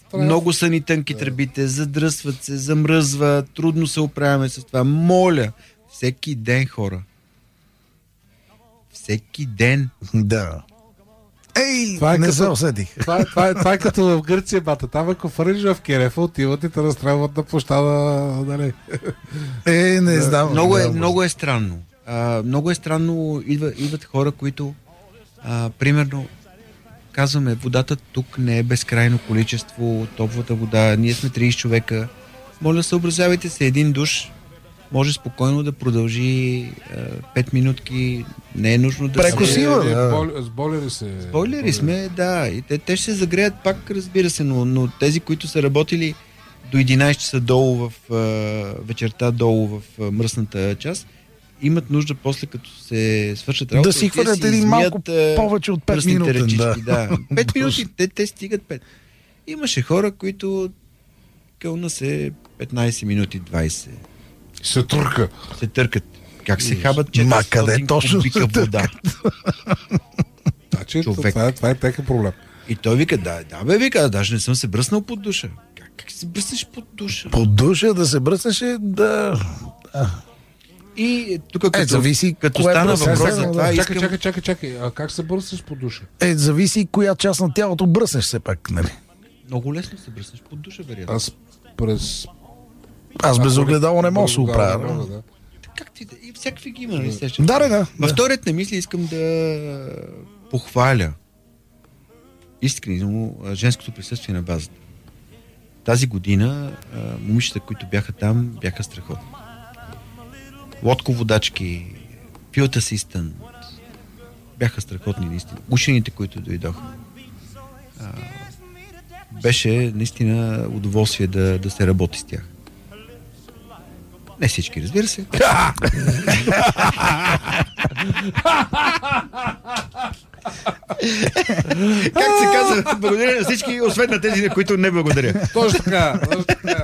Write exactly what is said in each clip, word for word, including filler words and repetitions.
Много са ни тънки да. тръбите, задръсват се, замръзва, трудно се оправяме с това. Моля, всеки ден, хора. Всеки ден. Да. Ей, Това е не като- се усетих. Това, е, това, е, това е като в Гърция, бата. Там ако фърлиш в керефа, отиват и те разстрелват на площада. Нали? Е, не знам. Много е, да, много е странно. А, много е странно. Идва, идват хора, които а, примерно казваме, водата тук не е безкрайно количество, топлата вода, ние сме трийсет човека. Моля, съобразявайте се, един душ може спокойно да продължи а, пет минутки, не е нужно да Прекосива, се... да. Бол- С болери се. Бойлери сме, да, и те, те ще се загреят пак, разбира се, но, но тези, които са работили до единайсет часа долу в а, вечерта, долу в а, мръсната част, имат нужда после, като се свършат работа, Да си хванят един малко повече от пет минути. Да. да. пет минути, те, те стигат пет. Имаше хора, които кълна се петнайсет минути, двайсет. Се турка. Се търкат. Как се хабат Ма къде четиристотин точно кубика се вода? Значи, Човек. това, е, това е тека проблем. И той вика, да, да бе, вика, даже не съм се бръснал под душа. Как, как се бръснеш под душа? Под душа да се бръснеше, да. И тук като, Е, зависи като кое стана бръсне, въпрос да, за да. това, Чакай, искам... чакай, чакай, чакай. А как се бърсиш по душа? Е, зависи коя част на тялото бръснеш все пак, нали? Много лесно се бръснеш под душа, вероятно. Аз през... Аз без огледало не мога да Без се оправя. огледало не да. мога, да. Как ти да... И всякакви ги има, нали? Да, да, да. Във вторият на мисли искам да похваля искрено а, женското присъствие на базата. Тази година а, момичета, които бяха там, бяха страхотни. Лодководачки, филта систън, бяха страхотни наистина. Учените, които дойдоха. А, беше наистина удоволствие да, да се работи с тях. Не всички, разбира се. Как се казва? Благодаря на всички, освен на тези, на които не благодаря. Точно така, точно така.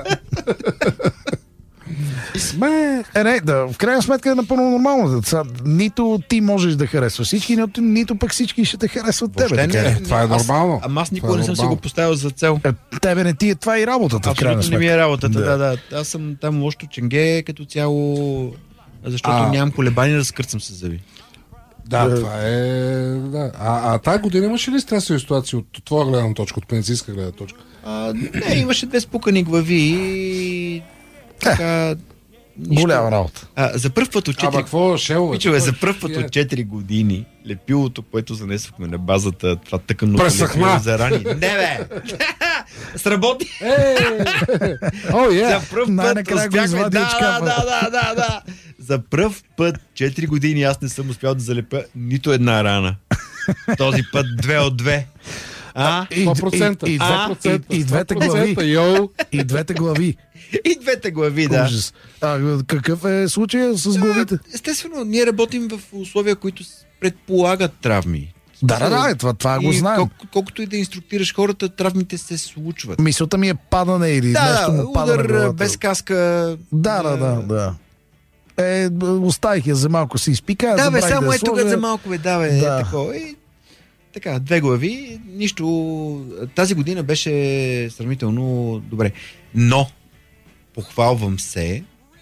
Сме... Е, не, да, в крайна сметка е напълно нормално. Са, нито ти можеш да харесваш всички, нито, нито пък всички ще те харесват Въобще тебе. Така. не, е. Е, това е аз- нормално. Ама аз Това никога е не съм си нормално. го поставил за цел. Е, тебе не ти е това и работата, в крайна Абсолютно не сметка. ми е работата, Да. да, да. Аз съм там лошото ченге като цяло, защото А. нямам колебания да скърцам с зъби. Да, Да. това е... Да. А, а тази година имаше ли стресови ситуации от твоя гледна точка, от медицинска гледна точка? А, не, имаше две спукани глави и така... нищо. Голяма работа. А, за първ път от Ама четири... какво шел? Пичове, за първ път Е. от четири години лепилото, което занесохме на базата, това тъканото Пресъхна. лепило за рани. Не, бе! Сработи! Е! О, е! За пръв път Най-накрая го успяхме. извади Да, от шкафа. да, да, да, да. За пръв път четири години аз не съм успял да залепя нито една рана. Този път две от две. А? И, сто процента. и, и, А? и, и, и двете глави. Йоу! И двете глави. И двете глави, да. Ужас. А, какъв е случая с главите? Естествено, ние работим в условия, които с- предполагат травми. Да, да, да, това, това го И знаем. кол- колкото и да инструктираш хората, травмите се случват. Мисълта ми е падане или Да, нещо да, му пада на удар главата. без каска. Да, да, да, да. Е, оставих я за малко си изпика. Да, бе, забравих само я е тук сложа. за малко, бе, да, бе, Да. такова. И, така, две глави, нищо. Тази година беше сравнително добре. Но, похвалвам се,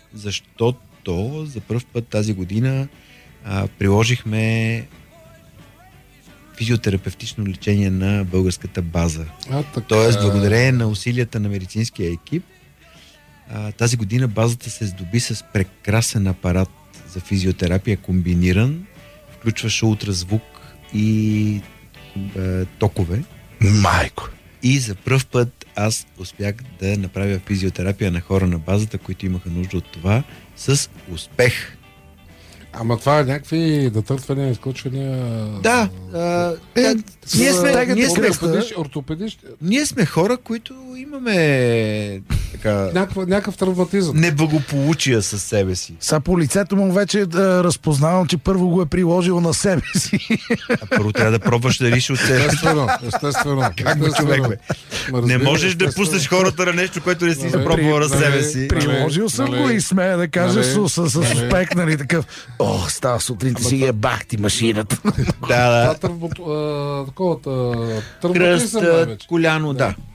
защото за първ път тази година а, приложихме физиотерапевтично лечение на българската база. А, така. Тоест, благодарение на усилията на медицинския екип, а, тази година базата се здоби с прекрасен апарат за физиотерапия, комбиниран, включваше ултразвук и е, токове. Майко. И за пръв път аз успях да направя физиотерапия на хора на базата, които имаха нужда от това, с успех. Ама това е някакви натъртвания, изкочвания... Да, а, Е, да, ние, сме, стегат ние, сме, Ортопедиш, ортопедиш, ние сме хора, които имаме така, някакъв, някакъв травматизъм. неблагополучия със себе си. Са по лицето му вече да разпознавам, че първо го е приложил на себе си. А първо трябва да пробваш да реши от себе си. Естествено, естествено. Как бе, естествено. човек, бе? Ма, Не разбира, можеш да естествено. пуснеш хората на нещо, което не си Нали, изпробвал на нали, себе си. при- Приложил съм нали, го и смея да кажа нали, с, с, с нали. успех, нали, такъв. О, става сутринта си я бахти машината. Да, Това да. търбото, а, такова, та- Кръст, травматизъм най-вече. коляно, да. Да.